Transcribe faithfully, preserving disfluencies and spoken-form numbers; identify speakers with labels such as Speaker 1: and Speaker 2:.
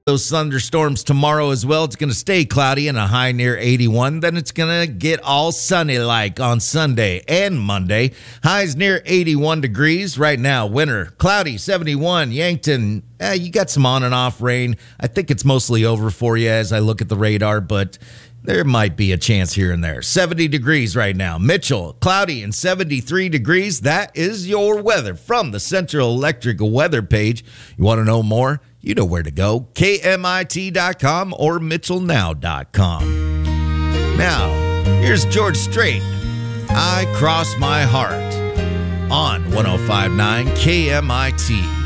Speaker 1: Those thunderstorms tomorrow as well. It's going to stay cloudy and a high near eighty-one. Then it's going to get all sunny like on Sunday and Monday. Highs near eighty-one degrees. Right now, winter, cloudy, seventy-one. Yankton, eh, you got some on and off rain. I think it's mostly over for you as I look at the radar, but there might be a chance here and there. seventy degrees right now. Mitchell, cloudy and seventy-three degrees. That is your weather from the Central Electric weather page. You want to know more? You know where to go. K M I T dot com or Mitchell Now dot com. Now, here's George Strait. I Cross My Heart on one oh five point nine K M I T.